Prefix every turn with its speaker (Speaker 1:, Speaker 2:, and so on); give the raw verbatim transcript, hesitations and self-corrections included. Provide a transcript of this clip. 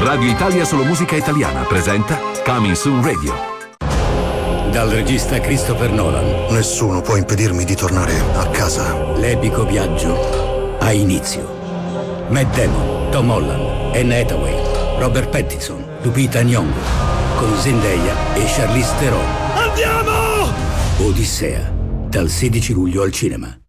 Speaker 1: Radio Italia Solo Musica Italiana presenta Coming Soon Radio.
Speaker 2: Dal regista Christopher Nolan.
Speaker 3: Nessuno può impedirmi di tornare a casa.
Speaker 2: L'epico viaggio ha inizio. Matt Damon, Tom Holland, Anne Hathaway, Robert Pattinson, Lupita Nyong'o, con Zendaya e Charlize Theron.
Speaker 4: Andiamo!
Speaker 2: Odissea, dal sedici luglio al cinema.